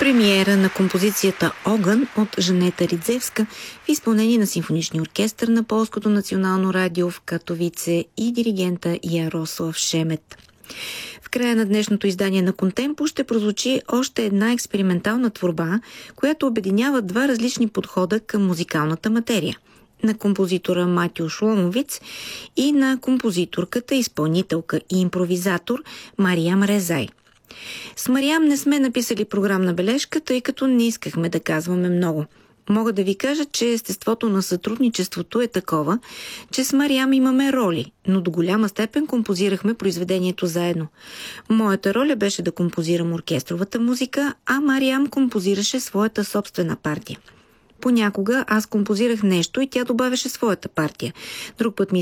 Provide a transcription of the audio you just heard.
Премиера на композицията «Огън» от Жанета Ридзевска в изпълнение на Симфоничния оркестър на Полското национално радио в Катовице и диригента Ярослав Шемет. В края на днешното издание на Контемпо ще прозвучи още една експериментална творба, която обединява два различни подхода към музикалната материя – на композитора Матио Шломовиц и на композиторката, изпълнителка и импровизатор Мариам Резай. С Мариам не сме написали програмна бележка, тъй като не искахме да казваме много. Мога да ви кажа, че естеството на сътрудничеството е такова, че с Мариам имаме роли, но до голяма степен композирахме произведението заедно. Моята роля беше да композирам оркестровата музика, а Мариам композираше своята собствена партия. Понякога аз композирах нещо и тя добавяше своята партия. Друг път ми